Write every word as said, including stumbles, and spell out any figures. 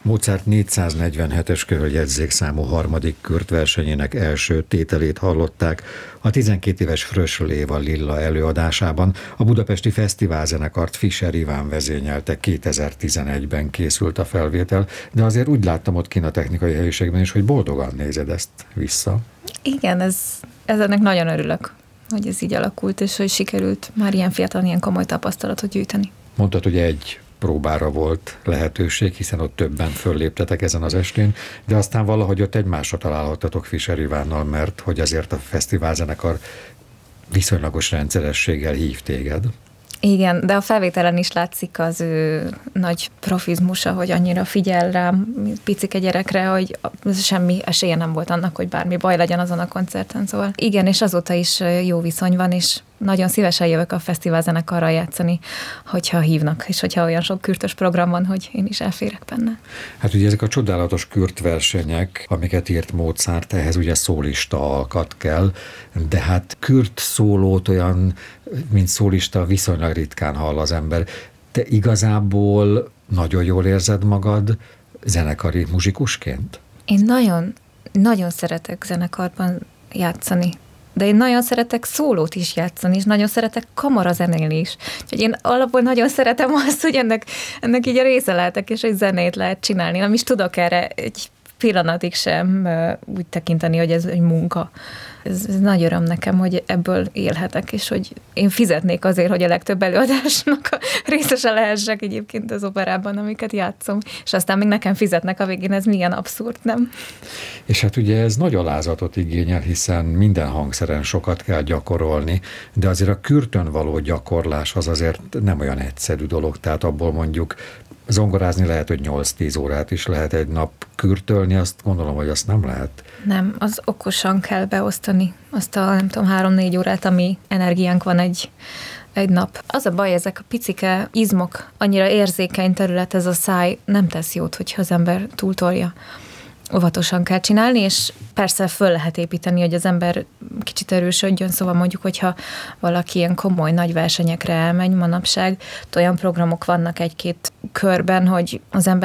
Mozart négyszáznegyvenhetes körjegyzékszámú harmadik Kürt versenyének első tételét hallották a tizenkét éves Frösl Éva Lilla előadásában. A budapesti fesztiválzenekart Fischer Iván vezényelte, kétezer-tizenegyben készült a felvétel, de azért úgy láttam ott kint a technikai helyiségben is, hogy boldogan nézed ezt vissza. Igen, ez, ez ennek nagyon örülök, hogy ez így alakult, és hogy sikerült már ilyen fiatal, ilyen komoly tapasztalatot gyűjteni. Mondtad, hogy egy próbára volt lehetőség, hiszen ott többen fölléptetek ezen az estén, de aztán valahogy ott egymásra találhattatok Fischer Ivánnal, mert hogy azért a fesztiválzenekar viszonylagos rendszerességgel hív téged. Igen, de a felvételen is látszik az ő nagy profizmusa, hogy annyira figyel rám, picike gyerekre, hogy semmi esélye nem volt annak, hogy bármi baj legyen azon a koncerten. Szóval igen, és azóta is jó viszony van, és nagyon szívesen jövök a fesztiválzenekarral játszani, hogyha hívnak, és hogyha olyan sok kürtös program van, hogy én is elférek benne. Hát ugye ezek a csodálatos kürt versenyek, amiket írt Mozart, ehhez ugye szólista alkat kell, de hát kürt szólót olyan, mint szólista viszonylag ritkán hall az ember. Te igazából nagyon jól érzed magad zenekari muzsikusként? Én nagyon, nagyon szeretek zenekarban játszani. De én nagyon szeretek szólót is játszani, és nagyon szeretek kamarazenélni is. Úgyhogy én alapból nagyon szeretem azt, hogy ennek, ennek így a része lehetek, és egy zenét lehet csinálni. Nem is tudok erre egy pillanatig sem úgy tekinteni, hogy ez egy munka. Ez, ez nagy öröm nekem, hogy ebből élhetek, és hogy én fizetnék azért, hogy a legtöbb előadásnak a részese lehessek egyébként az operában, amiket játszom, és aztán még nekem fizetnek a végén, ez milyen abszurd, nem? És hát ugye ez nagy alázatot igényel, hiszen minden hangszeren sokat kell gyakorolni, de azért a kürtön való gyakorlás az azért nem olyan egyszerű dolog, tehát abból mondjuk zongorázni lehet, hogy nyolc-tíz órát is lehet egy nap, kürtölni, azt gondolom, hogy azt nem lehet. Nem, az okosan kell beosztani azt a, nem tudom, három-négy órát, ami energiánk van egy, egy nap. Az a baj, ezek a picike izmok, annyira érzékeny terület, ez a száj, nem tesz jót, hogyha az ember túltolja. Óvatosan kell csinálni, és persze föl lehet építeni, hogy az ember kicsit erősödjön, szóval mondjuk, hogyha valaki ilyen komoly nagy versenyekre elmegy manapság, olyan programok vannak egy-két körben, hogy az ember